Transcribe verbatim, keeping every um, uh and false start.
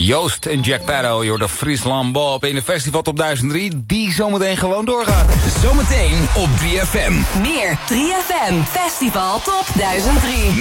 Joost en Jack Sparrow, je hoort de Friesland Bob in de Festival Top duizend drie, die zometeen gewoon doorgaat. Zometeen op drie F M. Meer drie F M Festival Top duizend drie.